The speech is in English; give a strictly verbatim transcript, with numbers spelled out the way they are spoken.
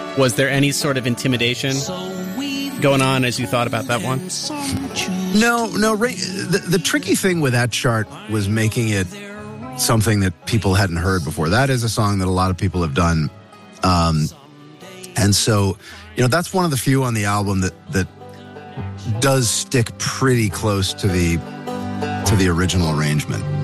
Was there any sort of intimidation going on as you thought about that one? No, no. Ray, the, the tricky thing with that chart was making it something that people hadn't heard before. That is a song that a lot of people have done. Um, and so, you know, that's one of the few on the album that, that does stick pretty close to the, to the original arrangement.